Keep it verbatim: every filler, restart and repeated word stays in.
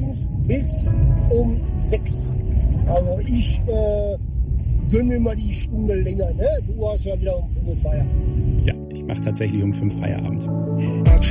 Schichtdienst bis um sechs. Also ich äh, gönne mir mal die Stunde länger. Ne? Du hast ja wieder um fünf Feierabend. Ja, ich mache tatsächlich um fünf Feierabend.